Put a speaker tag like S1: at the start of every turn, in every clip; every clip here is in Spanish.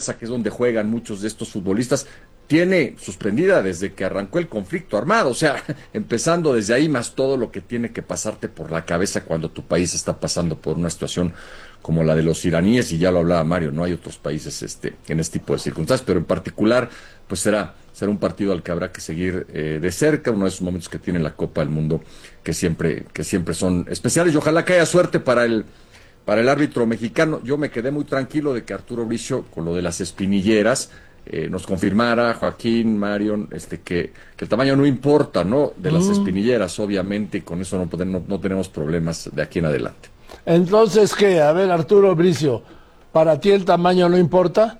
S1: Garza, que es donde juegan muchos de estos futbolistas, tiene suspendida desde que arrancó el conflicto armado, o sea, empezando desde ahí, más todo lo que tiene que pasarte por la cabeza cuando tu país está pasando por una situación como la de los iraníes, y ya lo hablaba Mario, no hay otros países en este tipo de circunstancias, pero en particular, pues será un partido al que habrá que seguir de cerca, uno de esos momentos que tiene la Copa del Mundo que siempre son especiales, y ojalá que haya suerte para el árbitro mexicano. Yo me quedé muy tranquilo de que Arturo Bricio, con lo de las espinilleras, nos confirmara, Joaquín, Marion, que el tamaño no importa, ¿no? De las espinilleras, obviamente, y con eso no tenemos problemas de aquí en adelante.
S2: Entonces, ¿qué? A ver, Arturo Bricio, ¿para ti el tamaño no importa?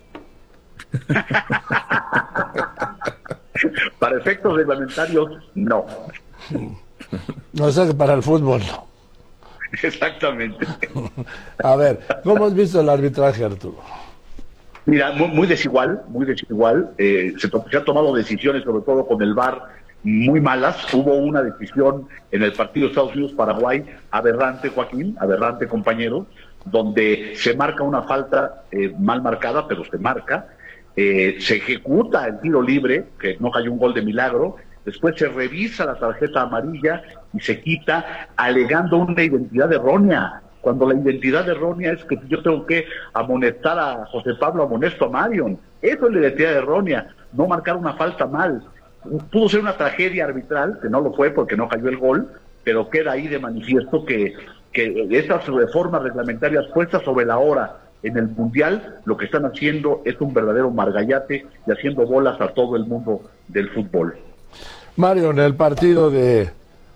S3: Para efectos reglamentarios, no.
S2: No sé, que para el fútbol no.
S3: Exactamente.
S2: A ver, ¿cómo has visto el arbitraje, Arturo?
S3: Mira, muy desigual, muy desigual. Se han tomado decisiones, sobre todo con el VAR, muy malas. Hubo una decisión en el partido Estados Unidos-Paraguay, aberrante, Joaquín, aberrante, compañero, donde se marca una falta mal marcada, pero se marca. Se ejecuta el tiro libre, que no cayó un gol de milagro. Después se revisa la tarjeta amarilla y se quita, alegando una identidad errónea. Cuando la identidad errónea es que yo tengo que amonestar a José Pablo, amonesto a Marion. Eso es la identidad errónea, no marcar una falta mal. Pudo ser una tragedia arbitral, que no lo fue porque no cayó el gol, pero queda ahí de manifiesto que esas reformas reglamentarias puestas sobre la hora en el Mundial, lo que están haciendo es un verdadero margallate y haciendo bolas a todo el mundo del fútbol.
S2: Marion, el partido del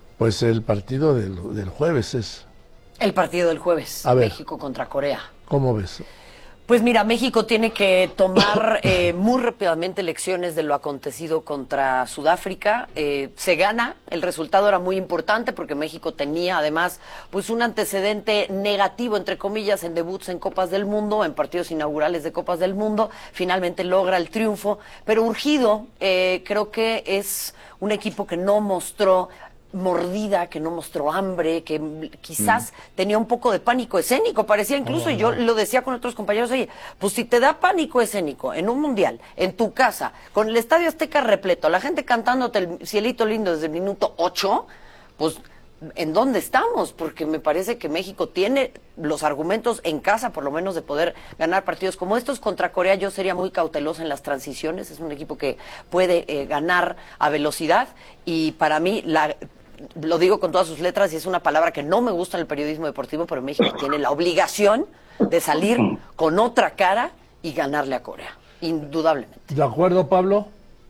S2: jueves es...
S4: El partido del jueves, México contra Corea.
S2: ¿Cómo ves?
S4: Pues mira, México tiene que tomar muy rápidamente lecciones de lo acontecido contra Sudáfrica. Se gana, el resultado era muy importante porque México tenía además pues un antecedente negativo, entre comillas, en debuts en Copas del Mundo, en partidos inaugurales de Copas del Mundo. Finalmente logra el triunfo, pero urgido, creo que es un equipo que no mostró mordida, que no mostró hambre, que quizás tenía un poco de pánico escénico, parecía incluso, y yo lo decía con otros compañeros, oye, pues si te da pánico escénico en un mundial, en tu casa, con el Estadio Azteca repleto, la gente cantándote el cielito lindo desde el minuto 8, pues ¿en dónde estamos? Porque me parece que México tiene los argumentos en casa, por lo menos, de poder ganar partidos como estos. Contra Corea yo sería muy cautelosa en las transiciones, es un equipo que puede ganar a velocidad, y para mí lo digo con todas sus letras y es una palabra que no me gusta en el periodismo deportivo, pero México tiene la obligación de salir con otra cara y ganarle a Corea, indudablemente.
S2: ¿De acuerdo, Pablo?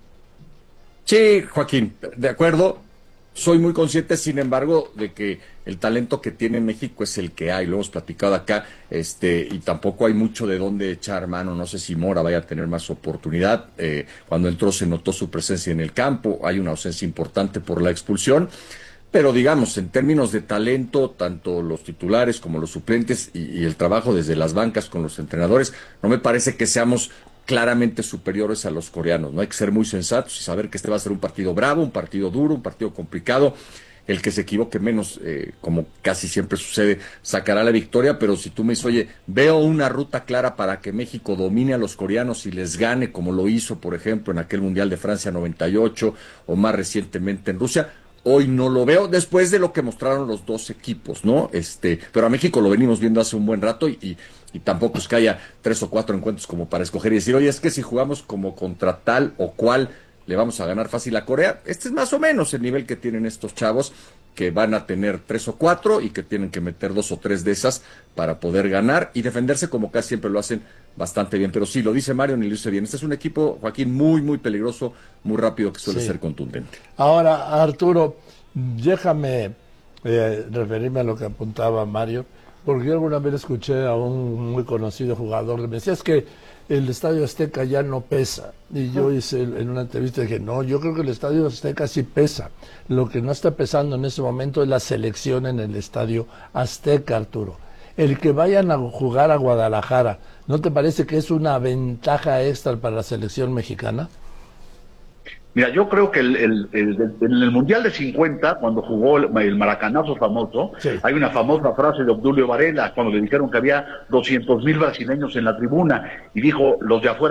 S1: Sí, Joaquín, de acuerdo. Soy muy consciente, sin embargo, de que el talento que tiene México es el que hay, lo hemos platicado acá, y tampoco hay mucho de dónde echar mano. No sé si Mora vaya a tener más oportunidad. Cuando entró se notó su presencia en el campo, hay una ausencia importante por la expulsión, pero digamos, en términos de talento, tanto los titulares como los suplentes y el trabajo desde las bancas con los entrenadores, no me parece que seamos claramente superiores a los coreanos. No hay que ser muy sensatos y saber que este va a ser un partido bravo, un partido duro, un partido complicado. El que se equivoque menos, como casi siempre sucede, sacará la victoria. Pero si tú me dices, oye, veo una ruta clara para que México domine a los coreanos y les gane, como lo hizo, por ejemplo, en aquel Mundial de Francia 98 o más recientemente en Rusia, hoy no lo veo, después de lo que mostraron los dos equipos, ¿no? Pero a México lo venimos viendo hace un buen rato y tampoco es que haya 3 o 4 encuentros como para escoger y decir, oye, es que si jugamos como contra tal o cual le vamos a ganar fácil a Corea. Este es más o menos el nivel que tienen estos chavos, que van a tener 3 o 4 y que tienen que meter 2 o 3 de esas para poder ganar y defenderse, como casi siempre lo hacen bastante bien. Pero sí, lo dice Mario y lo dice bien. Este es un equipo, Joaquín, muy, muy peligroso, muy rápido, que suele ser contundente.
S2: Ahora, Arturo, déjame referirme a lo que apuntaba Mario, porque yo alguna vez escuché a un muy conocido jugador que me decía, es que el Estadio Azteca ya no pesa. Y yo hice en una entrevista, dije, no, yo creo que el Estadio Azteca sí pesa. Lo que no está pesando en ese momento es la selección en el Estadio Azteca, Arturo. El que vayan a jugar a Guadalajara, ¿no te parece que es una ventaja extra para la selección mexicana?
S3: Mira, yo creo que en el Mundial de 50, cuando jugó el maracanazo famoso, hay una famosa frase de Obdulio Varela, cuando le dijeron que había 200,000 brasileños en la tribuna, y dijo, los de afuera